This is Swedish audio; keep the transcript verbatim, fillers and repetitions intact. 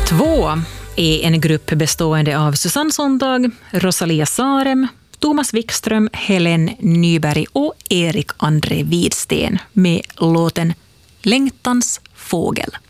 Två är en grupp bestående av Susanne Sontag, Rosalia Sarem, Thomas Wikström, Helen Nyberg och Erik André Widsten med låten Längtans fågel.